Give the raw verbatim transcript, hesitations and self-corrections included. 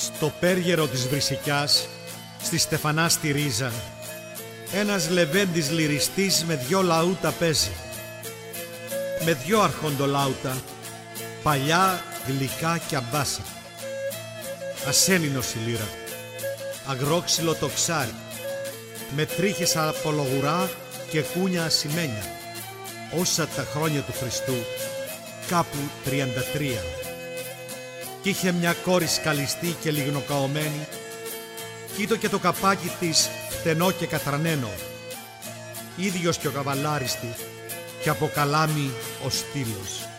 Στο πέργερο της Βρυσικιάς, στη Στεφανά στη Ρίζα, ένας λεβέντης λυριστής με δυο λαούτα παίζει. Με δυο αρχοντολάουτα, παλιά, γλυκά και αμπάσα. Ασένινος η λύρα, αγρόξυλο το ξάρι, με τρίχες από λογουρά και κούνια ασημένια, όσα τα χρόνια του Χριστού, κάπου τριάντα τρία. Κι είχε μια κόρη σκαλιστή και λιγνοκαωμένη, κι ήτο και το καπάκι της φτενό και κατρανένο, ίδιος και ο καβαλάριστη, και από καλάμι ο στήλος.